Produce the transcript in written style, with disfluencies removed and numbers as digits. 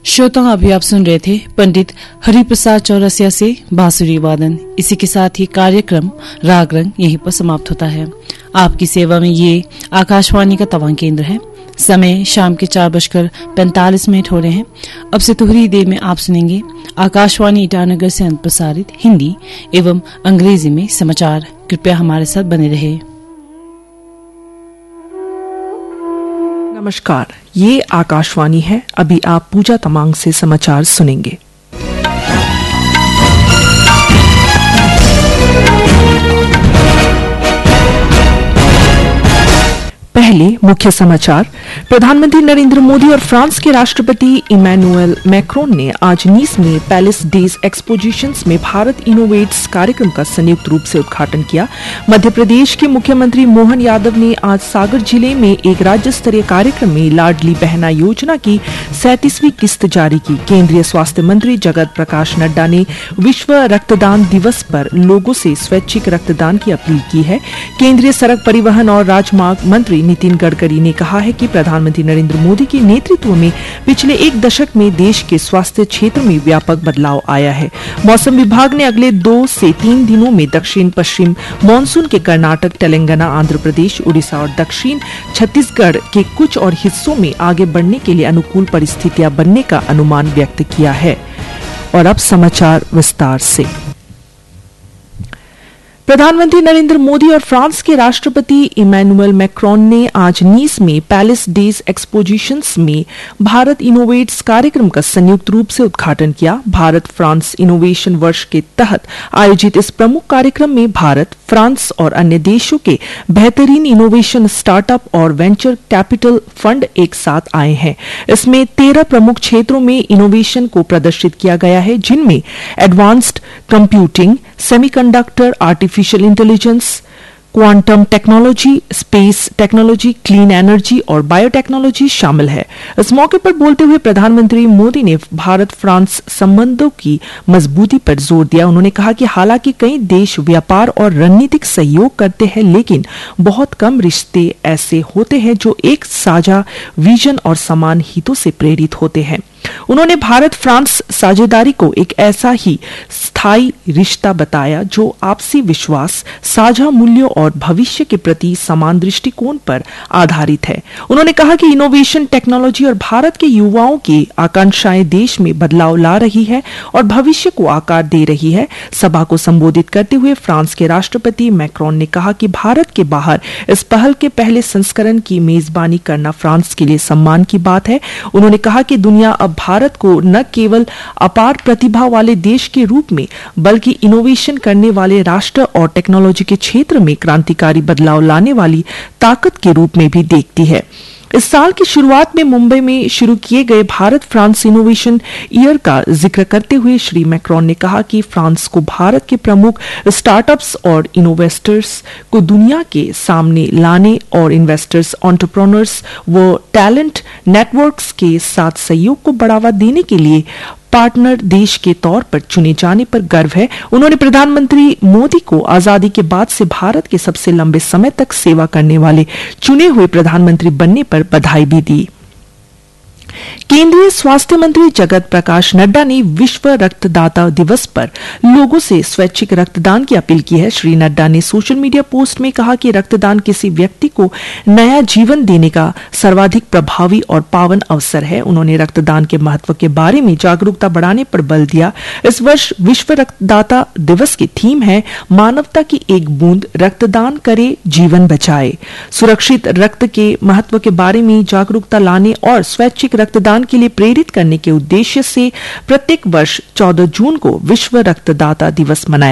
श्रोताओं, अभी आप सुन रहे थे पंडित हरिप्रसाद चौरसिया से बांसुरी वादन। इसी के साथ ही कार्यक्रम राग रंग यहीं पर समाप्त होता है। आपकी सेवा में ये आकाशवाणी का तवांग केंद्र है। समय शाम के 4:45 हो रहे हैं। अब से थोड़ी देर में आप सुनेंगे आकाशवाणी ईटानगर से प्रसारित हिंदी एवं अंग्रेजी में समाचार। कृपया हमारे साथ बने रहे। नमस्कार, ये आकाशवाणी है। अभी आप पूजा तमांग से समाचार सुनेंगे। पहले मुख्य समाचार। प्रधानमंत्री नरेंद्र मोदी और फ्रांस के राष्ट्रपति इमैनुअल मैक्रोन ने आज नीस में पैलेस डेज एक्सपोजिशंस में भारत इनोवेट्स कार्यक्रम का संयुक्त रूप से उद्घाटन किया। मध्य प्रदेश के मुख्यमंत्री मोहन यादव ने आज सागर जिले में एक राज्य स्तरीय कार्यक्रम में लाडली बहना योजना की 37वीं किस्त जारी की। केंद्रीय स्वास्थ्य मंत्री जगत प्रकाश नड्डा ने विश्व रक्तदान दिवस पर लोगों से स्वैच्छिक रक्तदान की अपील की है। केंद्रीय सड़क परिवहन और राजमार्ग मंत्री नितिन गडकरी ने कहा है कि प्रधानमंत्री नरेंद्र मोदी के नेतृत्व में पिछले एक दशक में देश के स्वास्थ्य क्षेत्र में व्यापक बदलाव आया है। मौसम विभाग ने अगले 2 से 3 दिनों में दक्षिण पश्चिम मानसून के कर्नाटक, तेलंगाना, आंध्र प्रदेश, उड़ीसा और दक्षिण छत्तीसगढ़ के कुछ और हिस्सों में आगे बढ़ने के लिए अनुकूल परिस्थितियां बनने का अनुमान व्यक्त किया है। और अब समाचार विस्तार से। प्रधानमंत्री नरेंद्र मोदी और फ्रांस के राष्ट्रपति इमैनुअल मैक्रोन ने आज नीस में पैलेस डेज एक्सपोजिशंस में भारत इनोवेट्स कार्यक्रम का संयुक्त रूप से उद्घाटन किया। भारत फ्रांस इनोवेशन वर्ष के तहत आयोजित इस प्रमुख कार्यक्रम में भारत, फ्रांस और अन्य देशों के बेहतरीन इनोवेशन स्टार्टअप और वेंचर कैपिटल फंड एक साथ आए हैं। इसमें 13 प्रमुख क्षेत्रों में इनोवेशन को प्रदर्शित किया गया है, जिनमें advanced computing, semiconductor, artificial intelligence, quantum technology, space technology, clean energy और बायोटेक्नोलॉजी शामिल है। इस मौके पर बोलते हुए प्रधानमंत्री मोदी ने भारत फ्रांस संबंधों की मजबूती पर जोर दिया। उन्होंने कहा कि हालांकि कई देश व्यापार और रणनीतिक सहयोग करते हैं, लेकिन बहुत कम रिश्ते ऐसे होते हैं जो एक साझा विजन और समान हितों से प्रेरित होते हैं। उन्होंने भारत फ्रांस साझेदारी को एक ऐसा ही स्थायी रिश्ता बताया जो आपसी विश्वास, साझा मूल्यों और भविष्य के प्रति समान दृष्टिकोण पर आधारित है। उन्होंने कहा कि इनोवेशन, टेक्नोलॉजी और भारत के युवाओं की आकांक्षाएं देश में बदलाव ला रही है और भविष्य को आकार दे रही है। सभा को संबोधित करते हुए फ्रांस के राष्ट्रपति मैक्रोन ने कहा कि भारत के बाहर इस पहल के पहले संस्करण की मेजबानी करना फ्रांस के लिए सम्मान की बात है। उन्होंने कहा कि दुनिया अब भारत को न केवल अपार प्रतिभा वाले देश के रूप में बल्कि इनोवेशन करने वाले राष्ट्र और टेक्नोलॉजी के क्षेत्र में क्रांतिकारी बदलाव लाने वाली ताकत के रूप में भी देखती है। इस साल की शुरुआत में मुंबई में शुरू किए गए भारत फ्रांस इनोवेशन ईयर का जिक्र करते हुए श्री मैक्रोन ने कहा कि फ्रांस को भारत के प्रमुख स्टार्टअप्स और इनोवेटर्स को दुनिया के सामने लाने और इन्वेस्टर्स, एंटरप्रेन्योर्स व टैलेंट नेटवर्क्स के साथ सहयोग को बढ़ावा देने के लिए पार्टनर देश के तौर पर चुने जाने पर गर्व है। उन्होंने प्रधानमंत्री मोदी को आजादी के बाद से भारत के सबसे लंबे समय तक सेवा करने वाले चुने हुए प्रधानमंत्री बनने पर बधाई भी दी। केंद्रीय स्वास्थ्य मंत्री जगत प्रकाश नड्डा ने विश्व रक्तदाता दिवस पर लोगों से स्वैच्छिक रक्तदान की अपील की है। श्री नड्डा ने सोशल मीडिया पोस्ट में कहा कि रक्तदान किसी व्यक्ति को नया जीवन देने का सर्वाधिक प्रभावी और पावन अवसर है। उन्होंने रक्तदान के महत्व के बारे में जागरूकता बढ़ाने पर बल दिया। इस वर्ष विश्व रक्तदाता दिवस की थीम है मानवता की एक बूंद, रक्तदान करे, जीवन बचाए। सुरक्षित रक्त के महत्व के बारे में जागरूकता लाने और स्वैच्छिक रक्तदान के लिए प्रेरित करने के उद्देश्य से प्रत्येक वर्ष 14 जून को विश्व रक्तदाता दिवस मनाया